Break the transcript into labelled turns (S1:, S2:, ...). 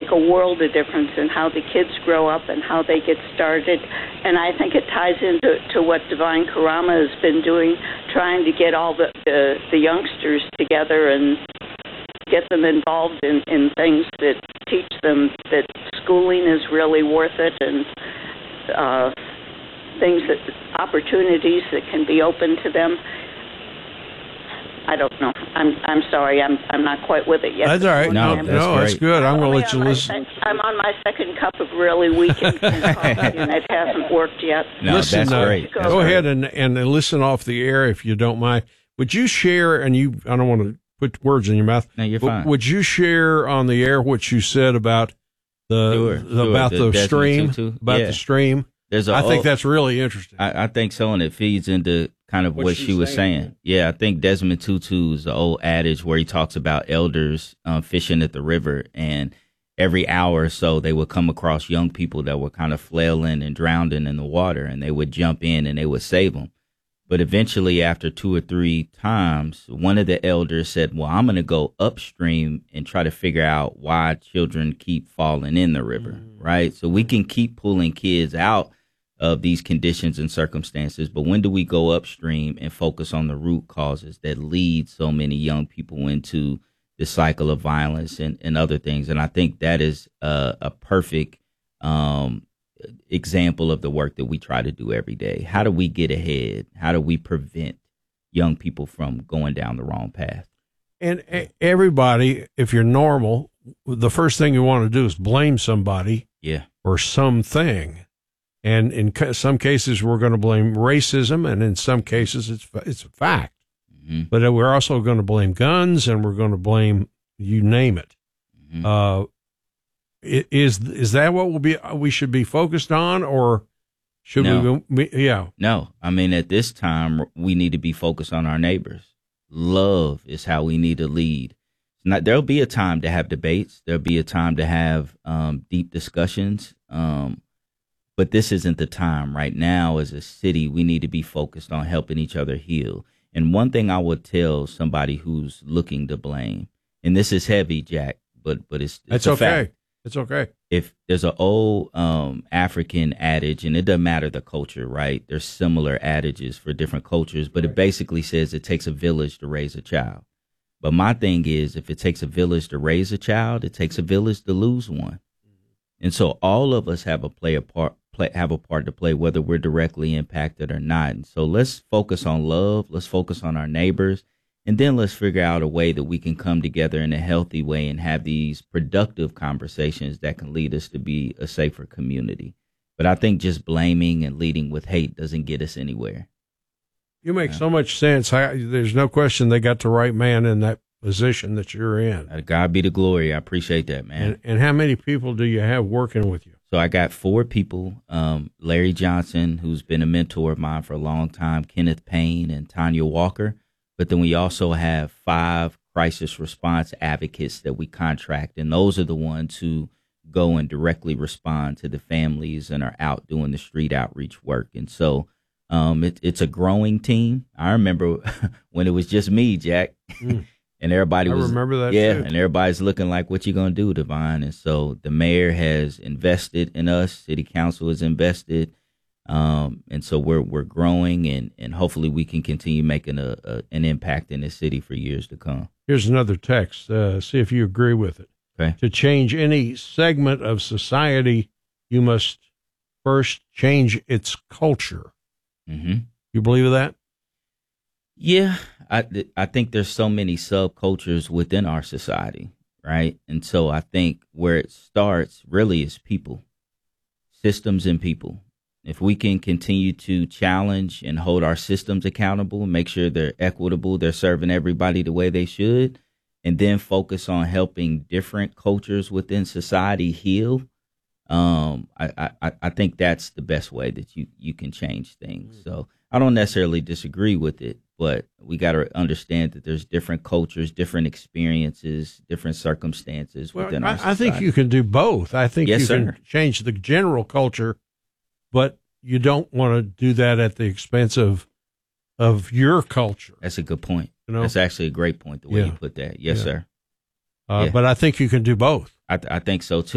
S1: make a world of difference in how the kids grow up and how they get started. And I think it ties into what Divine Karama has been doing, trying to get all the youngsters together and get them involved in things that teach them that schooling is really worth it, and opportunities that can be open to them. I don't know. I'm sorry. I'm not quite with it yet.
S2: That's all right.
S3: No,
S2: that's good. I'm going to let you listen.
S1: I'm on my second cup of really weak coffee, and it hasn't worked yet.
S3: No,
S2: listen,
S3: that's great.
S2: Go ahead and listen off the air if you don't mind. Would you share, and I don't want to put words in your mouth.
S3: No, you're fine.
S2: Would you share on the air what you said about the stream? About the stream? I think that's really interesting.
S3: I think so, and it feeds into kind of what she was saying. Yeah, I think Desmond Tutu's the old adage where he talks about elders fishing at the river, and every hour or so they would come across young people that were kind of flailing and drowning in the water, and they would jump in and they would save them. But eventually, after 2 or 3 times, one of the elders said, well, I'm going to go upstream and try to figure out why children keep falling in the river, right? So we can keep pulling kids out of these conditions and circumstances, but when do we go upstream and focus on the root causes that lead so many young people into the cycle of violence and other things? And I think that is a perfect example of the work that we try to do every day. How do we get ahead? How do we prevent young people from going down the wrong path?
S2: And everybody, if you're normal, the first thing you want to do is blame somebody or something. And in some cases, we're going to blame racism, and in some cases, it's a fact. Mm-hmm. But we're also going to blame guns, and we're going to blame you name it. Mm-hmm. Is that what we should be focused on, or should we? Yeah.
S3: No, I mean, at this time, we need to be focused on our neighbors. Love is how we need to lead. There'll be a time to have debates. There'll be a time to have deep discussions. But this isn't the time. Right now, as a city, we need to be focused on helping each other heal. And one thing I would tell somebody who's looking to blame, and this is heavy, Jack, but it's a
S2: okay.
S3: fact.
S2: It's okay.
S3: If there's an old African adage, and it doesn't matter the culture, right? There's similar adages for different cultures, but it basically says it takes a village to raise a child. But my thing is, if it takes a village to raise a child, it takes a village to lose one. And so all of us have a part to play, whether we're directly impacted or not. And so let's focus on love. Let's focus on our neighbors. And then let's figure out a way that we can come together in a healthy way and have these productive conversations that can lead us to be a safer community. But I think just blaming and leading with hate doesn't get us anywhere.
S2: You make so much sense. There's no question they got the right man in that position that you're in.
S3: God be the glory. I appreciate that, man.
S2: And how many people do you have working with you?
S3: So I got 4 people, Larry Johnson, who's been a mentor of mine for a long time, Kenneth Payne and Tanya Walker. But then we also have 5 crisis response advocates that we contract. And those are the ones who go and directly respond to the families and are out doing the street outreach work. And so it's a growing team. I remember when it was just me, Jack, and everybody was,
S2: I remember that too.
S3: And everybody's looking like, what you going to do, Divine? And so the mayor has invested in us. City council has invested. And so we're growing, and hopefully we can continue making an impact in this city for years to come.
S2: Here's another text. See if you agree with it.
S3: Okay.
S2: To change any segment of society, you must first change its culture.
S3: Mm-hmm.
S2: You believe that?
S3: Yeah, I think there's so many subcultures within our society, right? And so I think where it starts really is people, systems and people. If we can continue to challenge and hold our systems accountable, make sure they're equitable, they're serving everybody the way they should, and then focus on helping different cultures within society heal, I think that's the best way that you can change things. So I don't necessarily disagree with it, but we got to understand that there's different cultures, different experiences, different circumstances within our society.
S2: I think you can do both. I think you can change the general culture, but you don't want to do that at the expense of your culture.
S3: That's a good point.
S2: You know?
S3: That's actually a great point, the way you put that. Yes, sir.
S2: But I think you can do both.
S3: I think so, too.